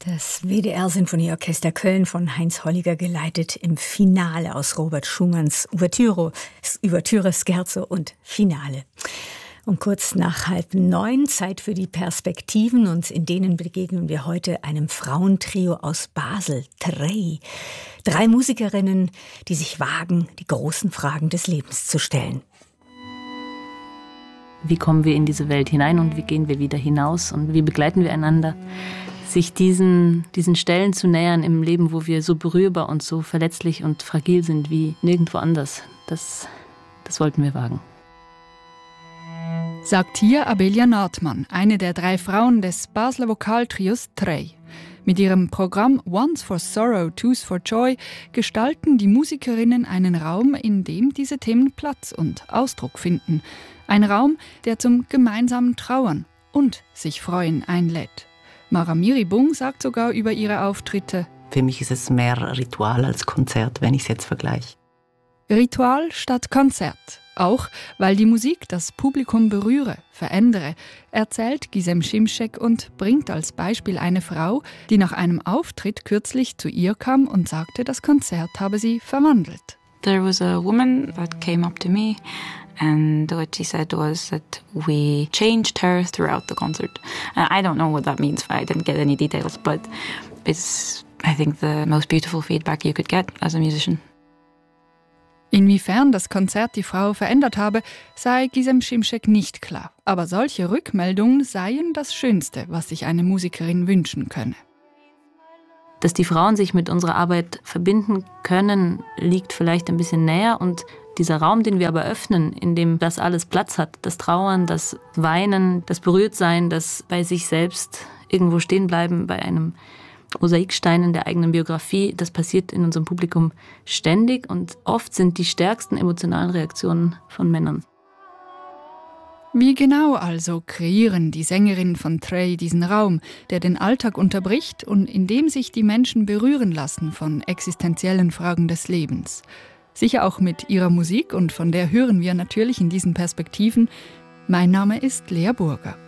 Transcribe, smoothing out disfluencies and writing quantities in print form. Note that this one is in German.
Das WDR-Sinfonieorchester Köln von Heinz Holliger geleitet im Finale aus Robert Schumanns Ouvertüre, Scherzo und Finale. Um kurz nach 8:30, Zeit für die Perspektiven, und in denen begegnen wir heute einem Frauentrio aus Basel, Trey. 3 Musikerinnen, die sich wagen, die großen Fragen des Lebens zu stellen. Wie kommen wir in diese Welt hinein und wie gehen wir wieder hinaus und wie begleiten wir einander? Sich diesen Stellen zu nähern im Leben, wo wir so berührbar und so verletzlich und fragil sind wie nirgendwo anders, das wollten wir wagen. Sagt hier Abelia Nordmann, eine der 3 Frauen des Basler Vokaltrios Trey. Mit ihrem Programm One's for Sorrow, Two's for Joy gestalten die Musikerinnen einen Raum, in dem diese Themen Platz und Ausdruck finden. Ein Raum, der zum gemeinsamen Trauern und sich freuen einlädt. Mara Miribung sagt sogar über ihre Auftritte: Für mich ist es mehr Ritual als Konzert, wenn ich es jetzt vergleiche. Ritual statt Konzert. Auch weil die Musik das Publikum berühre, verändere, erzählt Gizem Şimşek und bringt als Beispiel eine Frau, die nach einem Auftritt kürzlich zu ihr kam und sagte, das Konzert habe sie verwandelt. There was a woman that came up to me. And what she said was that we changed her throughout the concert. I don't know what that means. I didn't get any details, but it's, I think, the most beautiful feedback you could get as a musician. Inwiefern das Konzert die Frau verändert habe, sei Gizem Şimşek nicht klar. Aber solche Rückmeldungen seien das Schönste, was sich eine Musikerin wünschen könne. Dass die Frauen sich mit unserer Arbeit verbinden können, liegt vielleicht ein bisschen näher, und dieser Raum, den wir aber öffnen, in dem das alles Platz hat, das Trauern, das Weinen, das Berührtsein, das bei sich selbst irgendwo stehen bleiben, bei einem Mosaikstein in der eigenen Biografie, das passiert in unserem Publikum ständig, und oft sind die stärksten emotionalen Reaktionen von Männern. Wie genau also kreieren die Sängerinnen von Trey diesen Raum, der den Alltag unterbricht und in dem sich die Menschen berühren lassen von existenziellen Fragen des Lebens? Sicher auch mit ihrer Musik, und von der hören wir natürlich in diesen Perspektiven. Mein Name ist Lea Burger.